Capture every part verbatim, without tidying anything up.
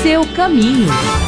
seu caminho.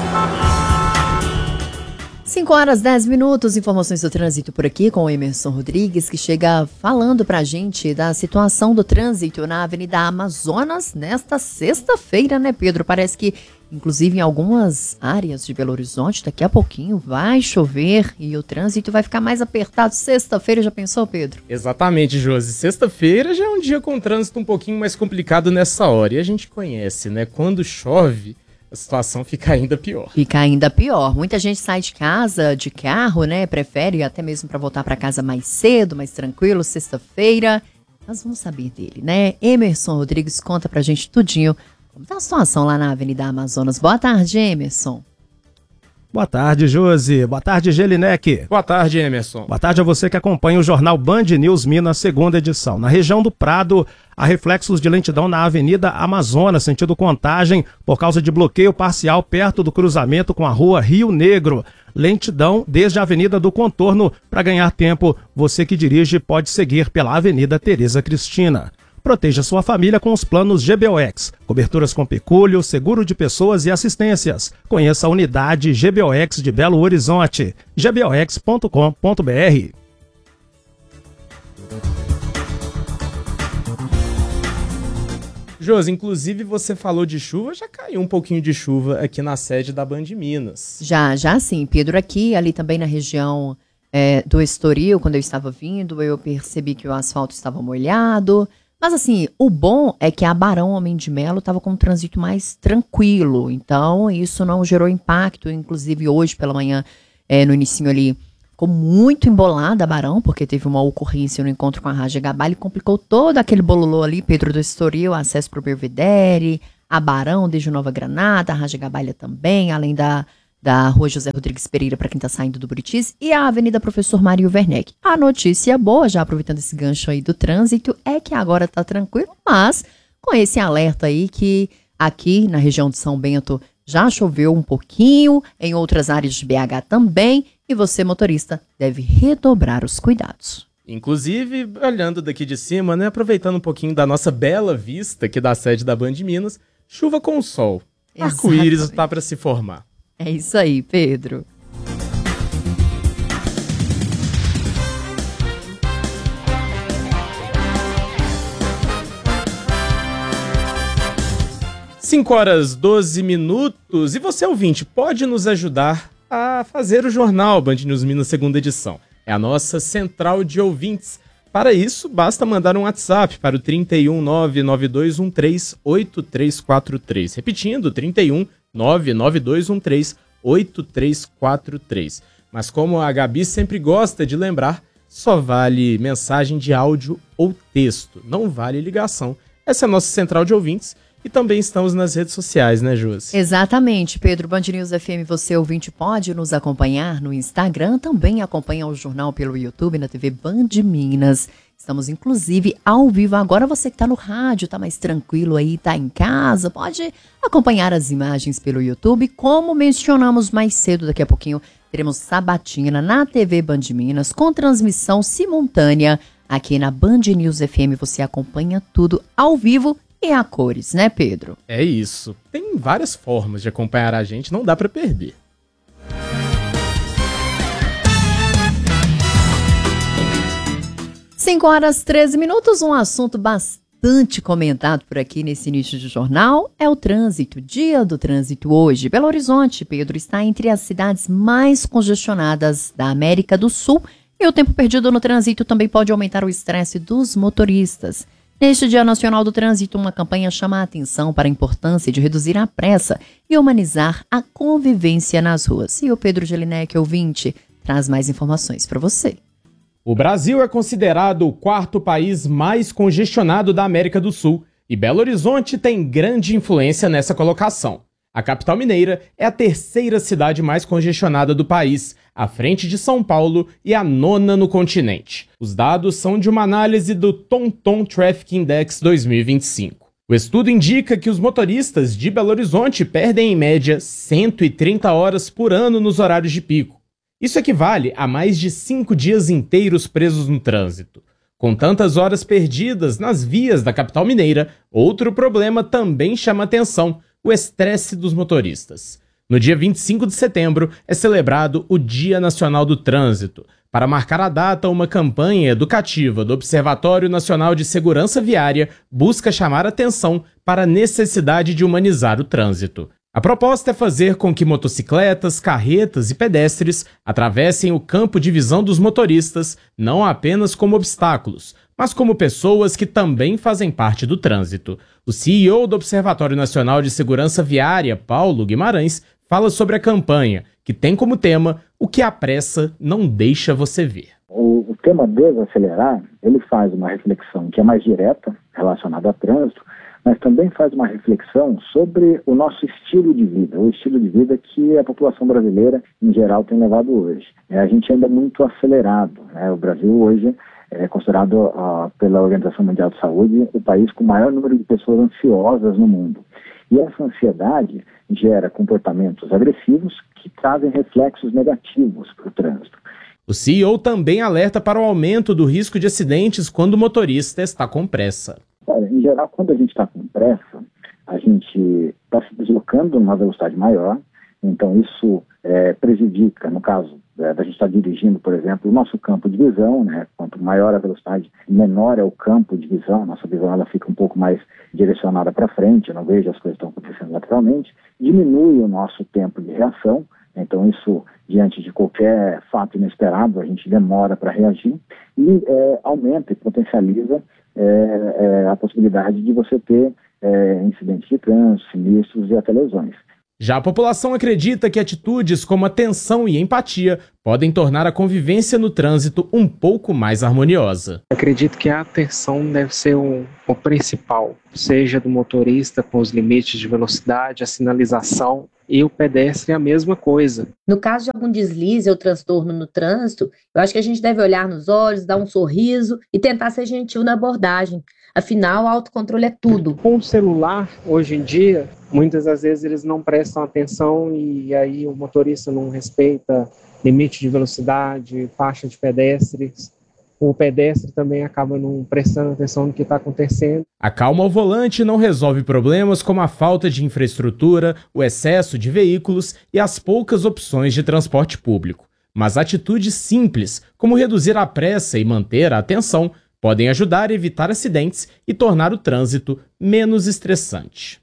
cinco horas, dez minutos, informações do trânsito por aqui com o Emerson Rodrigues, que chega falando pra gente da situação do trânsito na Avenida Amazonas nesta sexta-feira, né, Pedro? Parece que, inclusive, em algumas áreas de Belo Horizonte, daqui a pouquinho vai chover e o trânsito vai ficar mais apertado. Sexta-feira, já pensou, Pedro? Exatamente, Josi. Sexta-feira já é um dia com trânsito um pouquinho mais complicado nessa hora. E a gente conhece, né? Quando chove, a situação fica ainda pior. Fica ainda pior. Muita gente sai de casa, de carro, né? Prefere até mesmo para voltar para casa mais cedo, mais tranquilo, sexta-feira. Nós vamos saber dele, né? Emerson Rodrigues conta pra gente tudinho como tá a situação lá na Avenida Amazonas. Boa tarde, Emerson. Boa tarde, Josi. Boa tarde, Gelinek. Boa tarde, Emerson. Boa tarde a você que acompanha o jornal Band News Minas, segunda edição. Na região do Prado, há reflexos de lentidão na Avenida Amazonas, sentido Contagem, por causa de bloqueio parcial perto do cruzamento com a rua Rio Negro. Lentidão desde a Avenida do Contorno. Para ganhar tempo, você que dirige pode seguir pela Avenida Tereza Cristina. Proteja sua família com os planos G B O X. Coberturas com pecúlio, seguro de pessoas e assistências. Conheça a unidade G B O X de Belo Horizonte. g b o x ponto com ponto b r. Josi, inclusive você falou de chuva, já caiu um pouquinho de chuva aqui na sede da Band Minas. Já, já sim, Pedro. Aqui, ali também na região é, do Estoril, quando eu estava vindo, eu percebi que o asfalto estava molhado. Mas assim, o bom é que a Barão Homem de Melo estava com um trânsito mais tranquilo, então isso não gerou impacto. Inclusive hoje pela manhã, é, no inicinho ali, ficou muito embolada a Barão, porque teve uma ocorrência no encontro com a Raja Gabal e complicou todo aquele bololô ali, Pedro do Estoril, acesso para o Belvedere, a Barão desde Nova Granada, a Raja Gabalha também, além da... da Rua José Rodrigues Pereira para quem está saindo do Buritis, e a Avenida Professor Mário Werneck. A notícia boa, já aproveitando esse gancho aí do trânsito, é que agora está tranquilo, mas com esse alerta aí que aqui na região de São Bento já choveu um pouquinho, em outras áreas de B H também, e você, motorista, deve redobrar os cuidados. Inclusive, olhando daqui de cima, né, aproveitando um pouquinho da nossa bela vista aqui da sede da Band Minas, chuva com sol. Arco-íris está para se formar. É isso aí, Pedro. cinco horas, doze minutos. E você, ouvinte, pode nos ajudar a fazer o jornal Band News Minas, segunda edição. É a nossa central de ouvintes. Para isso, basta mandar um WhatsApp para o trinta e um, nove nove dois um três, oito três quatro três. Repetindo, trinta e um, nove nove dois um três, oito três quatro três. Mas como a Gabi sempre gosta de lembrar, só vale mensagem de áudio ou texto, não vale ligação. Essa é a nossa central de ouvintes e também estamos nas redes sociais, né, Josi? Exatamente, Pedro. Band News F M, você ouvinte pode nos acompanhar no Instagram, também acompanha o jornal pelo YouTube, na T V Band Minas. Estamos, inclusive, ao vivo. Agora você que está no rádio, está mais tranquilo aí, está em casa, pode acompanhar as imagens pelo YouTube. Como mencionamos mais cedo, daqui a pouquinho, teremos Sabatina na T V Band Minas, com transmissão simultânea aqui na Band News F M. Você acompanha tudo ao vivo e a cores, né, Pedro? É isso. Tem várias formas de acompanhar a gente, não dá para perder. cinco horas, treze minutos, um assunto bastante comentado por aqui nesse início de jornal é o trânsito. Dia do trânsito hoje. Belo Horizonte, Pedro, está entre as cidades mais congestionadas da América do Sul e o tempo perdido no trânsito também pode aumentar o estresse dos motoristas. Neste Dia Nacional do Trânsito, uma campanha chama a atenção para a importância de reduzir a pressa e humanizar a convivência nas ruas. E o Pedro Gelinek, ouvinte, traz mais informações para você. O Brasil é considerado o quarto país mais congestionado da América do Sul e Belo Horizonte tem grande influência nessa colocação. A capital mineira é a terceira cidade mais congestionada do país, à frente de São Paulo e a nona no continente. Os dados são de uma análise do TomTom Traffic Index dois mil e vinte e cinco. O estudo indica que os motoristas de Belo Horizonte perdem em média cento e trinta horas por ano nos horários de pico. Isso equivale a mais de cinco dias inteiros presos no trânsito. Com tantas horas perdidas nas vias da capital mineira, outro problema também chama atenção: o estresse dos motoristas. No dia vinte e cinco de setembro é celebrado o Dia Nacional do Trânsito. Para marcar a data, uma campanha educativa do Observatório Nacional de Segurança Viária busca chamar atenção para a necessidade de humanizar o trânsito. A proposta é fazer com que motocicletas, carretas e pedestres atravessem o campo de visão dos motoristas não apenas como obstáculos, mas como pessoas que também fazem parte do trânsito. O C E O do Observatório Nacional de Segurança Viária, Paulo Guimarães, fala sobre a campanha, que tem como tema o que a pressa não deixa você ver. O, o tema Desacelerar, ele faz uma reflexão que é mais direta, relacionada a trânsito, mas também faz uma reflexão sobre o nosso estilo de vida, o estilo de vida que a população brasileira, em geral, tem levado hoje. É, a gente anda muito acelerado, né? O Brasil hoje é considerado uh, pela Organização Mundial de Saúde o país com o maior número de pessoas ansiosas no mundo. E essa ansiedade gera comportamentos agressivos que trazem reflexos negativos para o trânsito. O C E O também alerta para o aumento do risco de acidentes quando o motorista está com pressa. Olha, em geral, quando a gente está com pressa, a gente está se deslocando numa velocidade maior, então isso é, prejudica, no caso é, da gente estar tá dirigindo, por exemplo, o nosso campo de visão, né? Quanto maior a velocidade, menor é o campo de visão, a nossa visão ela fica um pouco mais direcionada para frente, eu não vejo as coisas estão acontecendo lateralmente, diminui o nosso tempo de reação, então isso, diante de qualquer fato inesperado, a gente demora para reagir e é, aumenta e potencializa é, é, a possibilidade de você ter é, incidentes de trânsito, sinistros e até lesões. Já a população acredita que atitudes como atenção e empatia podem tornar a convivência no trânsito um pouco mais harmoniosa. Acredito que a atenção deve ser o, o principal, seja do motorista com os limites de velocidade, a sinalização, e o pedestre a mesma coisa. No caso de algum deslize ou transtorno no trânsito, eu acho que a gente deve olhar nos olhos, dar um sorriso e tentar ser gentil na abordagem. Afinal, o autocontrole é tudo. Com o celular, hoje em dia, muitas das vezes eles não prestam atenção e aí o motorista não respeita limite de velocidade, faixa de pedestres. O pedestre também acaba não prestando atenção no que está acontecendo. A calma ao volante não resolve problemas como a falta de infraestrutura, o excesso de veículos e as poucas opções de transporte público. Mas atitudes simples, como reduzir a pressa e manter a atenção, podem ajudar a evitar acidentes e tornar o trânsito menos estressante.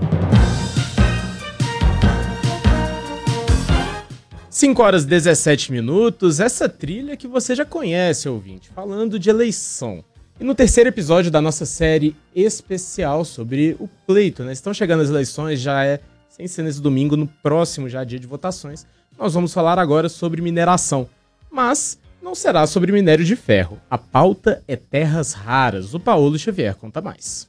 cinco horas e dezessete minutos, essa trilha que você já conhece, ouvinte, falando de eleição. E no terceiro episódio da nossa série especial sobre o pleito, né? Estão chegando as eleições, já é, sem ser nesse domingo, no próximo já dia de votações. Nós vamos falar agora sobre mineração, mas não será sobre minério de ferro. A pauta é terras raras. O Paulo Xavier conta mais.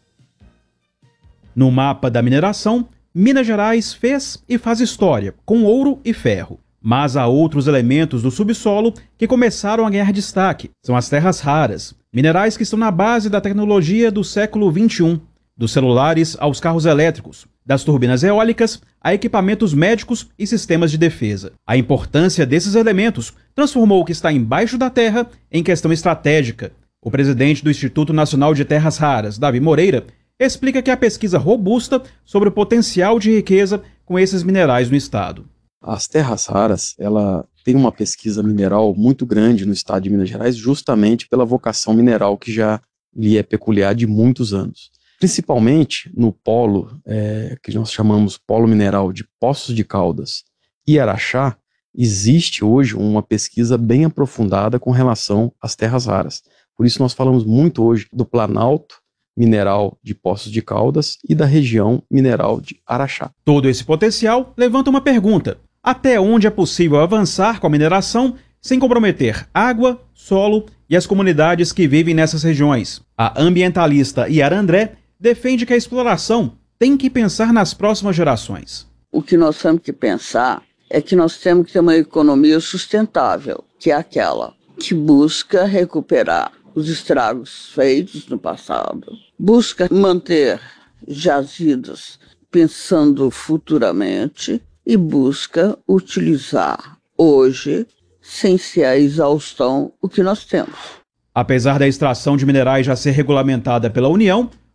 No mapa da mineração, Minas Gerais fez e faz história, com ouro e ferro. Mas há outros elementos do subsolo que começaram a ganhar destaque. São as terras raras, minerais que estão na base da tecnologia do século vinte e um, dos celulares aos carros elétricos, das turbinas eólicas a equipamentos médicos e sistemas de defesa. A importância desses elementos transformou o que está embaixo da terra em questão estratégica. O presidente do Instituto Nacional de Terras Raras, Davi Moreira, explica que há pesquisa robusta sobre o potencial de riqueza com esses minerais no estado. As terras raras, ela tem uma pesquisa mineral muito grande no estado de Minas Gerais, justamente pela vocação mineral que já lhe é peculiar de muitos anos. Principalmente no polo, é, que nós chamamos polo mineral de Poços de Caldas e Araxá, existe hoje uma pesquisa bem aprofundada com relação às terras raras. Por isso nós falamos muito hoje do Planalto mineral de Poços de Caldas e da região mineral de Araxá. Todo esse potencial levanta uma pergunta: até onde é possível avançar com a mineração sem comprometer água, solo e as comunidades que vivem nessas regiões? A ambientalista Yara André defende que a exploração tem que pensar nas próximas gerações. O que nós temos que pensar é que nós temos que ter uma economia sustentável, que é aquela que busca recuperar os estragos feitos no passado, busca manter jazidas pensando futuramente e busca utilizar hoje, sem ser a exaustão, o que nós temos. Apesar da extração de minerais já ser regulamentada pela União,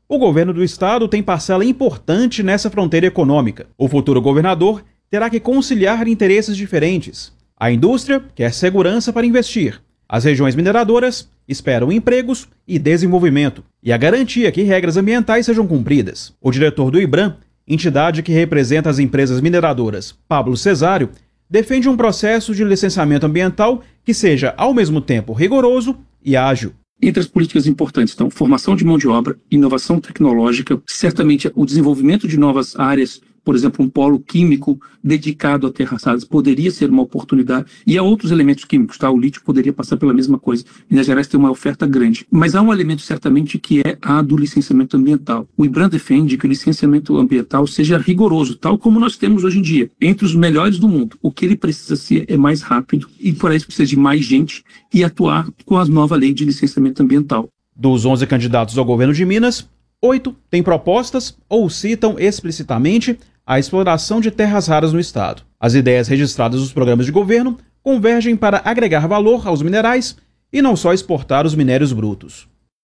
O governo do estado tem parcela importante nessa fronteira econômica. O futuro governador terá que conciliar interesses diferentes. A indústria quer segurança para investir. As regiões mineradoras esperam empregos e desenvolvimento e a garantia que regras ambientais sejam cumpridas. O diretor do IBRAM, entidade que representa as empresas mineradoras, Pablo Cesário, defende um processo de licenciamento ambiental que seja, ao mesmo tempo, rigoroso e ágil. Entre as políticas importantes, então, formação de mão de obra, inovação tecnológica, certamente o desenvolvimento de novas áreas, por exemplo, um polo químico dedicado a terras raras poderia ser uma oportunidade, e há outros elementos químicos, tá? O lítio poderia passar pela mesma coisa. Minas Gerais tem uma oferta grande, mas há um elemento certamente que é a do licenciamento ambiental. O IBRAM defende que o licenciamento ambiental seja rigoroso, tal como nós temos hoje em dia, entre os melhores do mundo. O que ele precisa ser é mais rápido, e por isso precisa de mais gente e atuar com a nova lei de licenciamento ambiental. Dos onze candidatos ao governo de Minas, oito têm propostas ou citam explicitamente a exploração de terras raras no estado. As ideias registradas nos programas de governo convergem para agregar valor aos minerais e não só exportar os minérios brutos.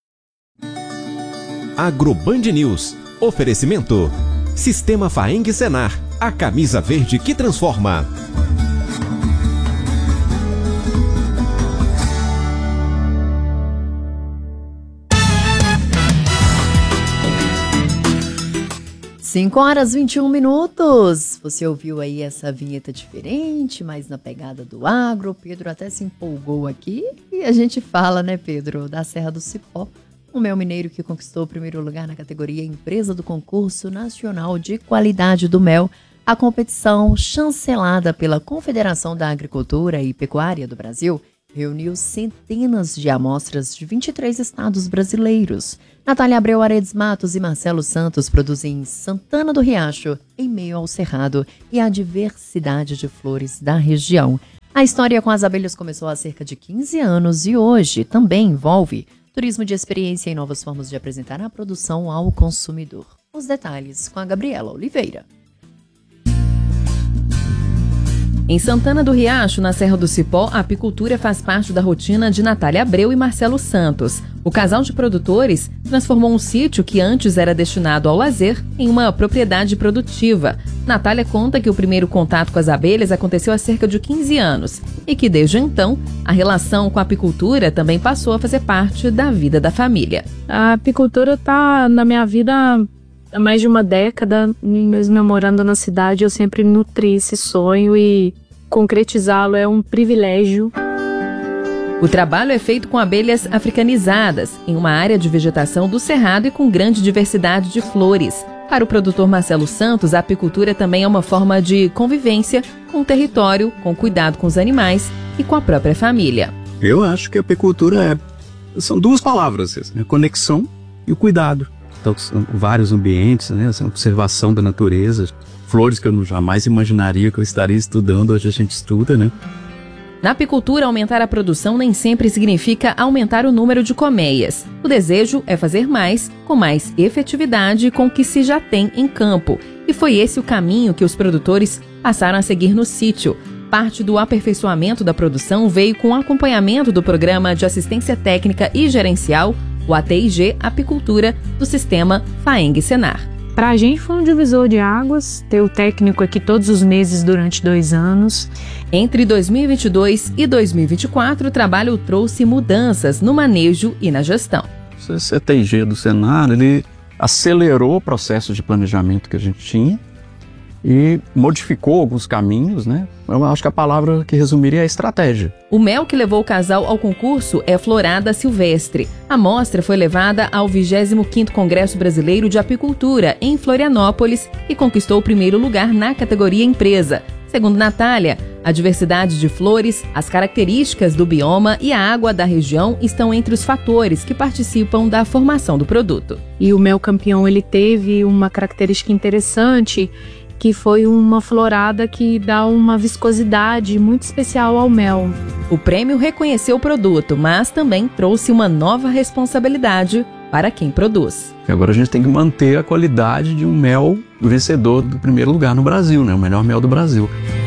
Agroband News. Oferecimento. Sistema Faeng Senar. A camisa verde que transforma. cinco horas e vinte e um minutos. Você ouviu aí essa vinheta diferente, mas na pegada do agro. O Pedro até se empolgou aqui. E a gente fala, né, Pedro, da Serra do Cipó, um mel mineiro que conquistou o primeiro lugar na categoria Empresa do Concurso Nacional de Qualidade do Mel, a competição chancelada pela Confederação da Agricultura e Pecuária do Brasil. Reuniu centenas de amostras de vinte e três estados brasileiros. Natália Abreu Aredes Matos e Marcelo Santos produzem em Santana do Riacho, em meio ao cerrado e à diversidade de flores da região. A história com as abelhas começou há cerca de quinze anos e hoje também envolve turismo de experiência e novas formas de apresentar a produção ao consumidor. Os detalhes com a Gabriela Oliveira. Em Santana do Riacho, na Serra do Cipó, a apicultura faz parte da rotina de Natália Abreu e Marcelo Santos. O casal de produtores transformou um sítio que antes era destinado ao lazer em uma propriedade produtiva. Natália conta que o primeiro contato com as abelhas aconteceu há cerca de quinze anos e que, desde então, a relação com a apicultura também passou a fazer parte da vida da família. A apicultura está na minha vida há mais de uma década. Mesmo eu morando na cidade, eu sempre nutri esse sonho e concretizá-lo é um privilégio. O trabalho é feito com abelhas africanizadas, em uma área de vegetação do cerrado e com grande diversidade de flores. Para o produtor Marcelo Santos, a apicultura também é uma forma de convivência com o território, com cuidado com os animais e com a própria família. Eu acho que a apicultura é, são duas palavras, assim, a conexão e o cuidado. Então, são vários ambientes, né, essa observação da natureza, flores que eu jamais imaginaria que eu estaria estudando, hoje a gente estuda, né? Na apicultura, aumentar a produção nem sempre significa aumentar o número de colmeias. O desejo é fazer mais, com mais efetividade com o que se já tem em campo. E foi esse o caminho que os produtores passaram a seguir no sítio. Parte do aperfeiçoamento da produção veio com o acompanhamento do Programa de Assistência Técnica e Gerencial, o A T I G Apicultura, do sistema Faeng Senar. Para a gente foi um divisor de águas, ter o técnico aqui todos os meses durante dois anos. Entre dois mil e vinte e dois e dois mil e vinte e quatro, o trabalho trouxe mudanças no manejo e na gestão. Esse A T I G do Senar, ele acelerou o processo de planejamento que a gente tinha e modificou alguns caminhos, né? Eu acho que a palavra que resumiria é estratégia. O mel que levou o casal ao concurso é Florada Silvestre. A mostra foi levada ao vigésimo quinto Congresso Brasileiro de Apicultura, em Florianópolis, e conquistou o primeiro lugar na categoria Empresa. Segundo Natália, a diversidade de flores, as características do bioma e a água da região estão entre os fatores que participam da formação do produto. E o mel campeão, ele teve uma característica interessante, que foi uma florada que dá uma viscosidade muito especial ao mel. O prêmio reconheceu o produto, mas também trouxe uma nova responsabilidade para quem produz. Agora a gente tem que manter a qualidade de um mel vencedor do primeiro lugar no Brasil, né? O melhor mel do Brasil.